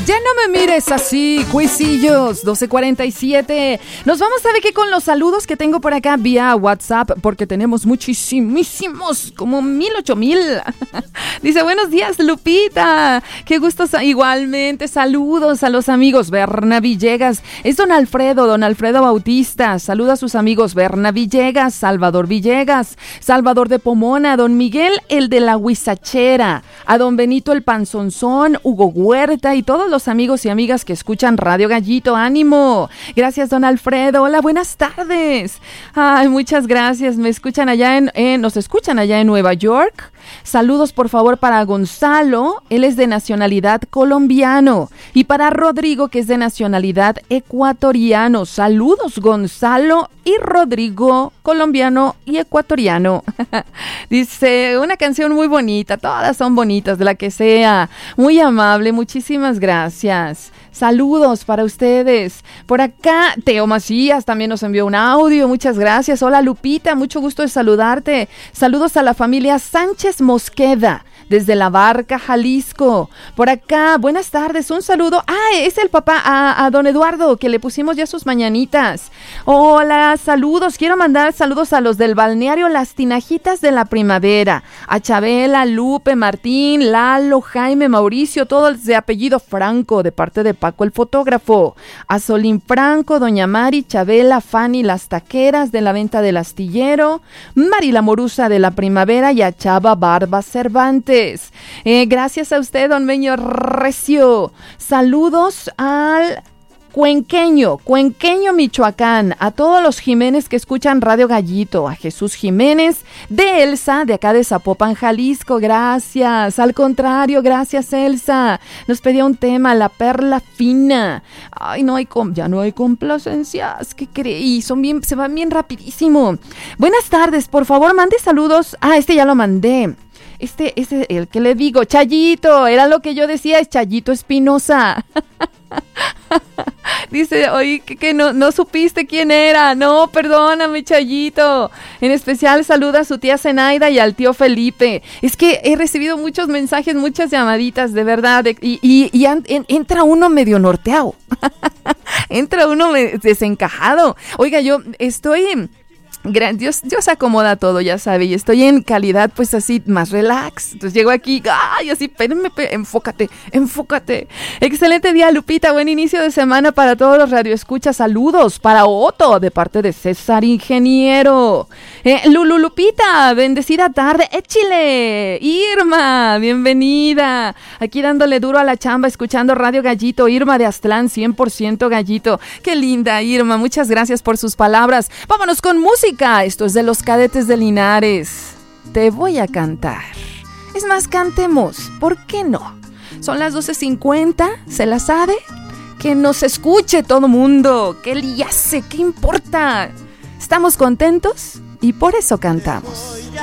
Ya no me mires así, cuisillos, 12:47. Nos vamos, ¿sabe qué? Con los saludos que tengo por acá vía WhatsApp, porque tenemos muchísimos, como 8,000. Dice, buenos días, Lupita. Qué gusto, igualmente, saludos a los amigos. Berna Villegas, es don Alfredo Bautista. Saluda a sus amigos Berna Villegas, Salvador de Pomona, don Miguel, el de la Huizachera, a don Benito el Panzonzón, Hugo Huerta y todos los amigos y amigas que escuchan Radio Gallito. ¡Ánimo! Gracias, don Alfredo. Hola, buenas tardes. Ay, muchas gracias. Nos escuchan allá en Nueva York. Saludos, por favor, para Gonzalo, él es de nacionalidad colombiano, y para Rodrigo, que es de nacionalidad ecuatoriano. Saludos, Gonzalo y Rodrigo, colombiano y ecuatoriano. Dice, una canción muy bonita, todas son bonitas, de la que sea. Muy amable, muchísimas gracias. Saludos para ustedes. Por acá, Teo Macías también nos envió un audio. Muchas gracias. Hola, Lupita, mucho gusto de saludarte. Saludos a la familia Sánchez Mosqueda, desde La Barca, Jalisco. Por acá, buenas tardes, un saludo. Es el papá, a don Eduardo, que le pusimos ya sus mañanitas. Hola, saludos. Quiero mandar saludos a los del balneario Las Tinajitas de la Primavera. A Chabela, Lupe, Martín, Lalo, Jaime, Mauricio, todos de apellido Franco, de parte de Paco el fotógrafo. A Solín Franco, doña Mari, Chabela, Fanny, las taqueras de la venta del astillero, Mari la Morusa de la Primavera y a Chava Barba Cervantes. Gracias a usted, don Meño Recio. Saludos al Cuenqueño, Michoacán, a todos los Jiménez que escuchan Radio Gallito, a Jesús Jiménez de Elsa, de acá de Zapopan, Jalisco, gracias. Al contrario, gracias, Elsa. Nos pedía un tema, La Perla Fina. Ay, ya no hay complacencias, ¿qué creí? Se van bien rapidísimo. Buenas tardes, por favor, mande saludos. Ya lo mandé. El que le digo, Chayito, era lo que yo decía, es Chayito Espinosa. Dice, oye, que no supiste quién era. No, perdóname, Chayito. En especial saluda a su tía Zenaida y al tío Felipe. Es que he recibido muchos mensajes, muchas llamaditas, de verdad, y entra uno medio norteado. Entra uno desencajado. Oiga, yo estoy... Dios se acomoda todo, ya sabe, y estoy en calidad pues así más relax. Entonces llego aquí, así, espérenme, enfócate. Excelente día, Lupita, buen inicio de semana para todos los radioescuchas. Saludos para Otto, de parte de César Ingeniero. Lupita, bendecida tarde. Chile, Irma, bienvenida. Aquí dándole duro a la chamba, escuchando Radio Gallito. Irma de Aztlán, 100% Gallito. Qué linda, Irma, muchas gracias por sus palabras. Vámonos con música. Esto es de los Cadetes de Linares. Te voy a cantar. Es más, cantemos. ¿Por qué no? Son las 12:50. ¿Se la sabe? Que nos escuche todo mundo. ¿Qué le hace? ¿Qué importa? Estamos contentos y por eso cantamos.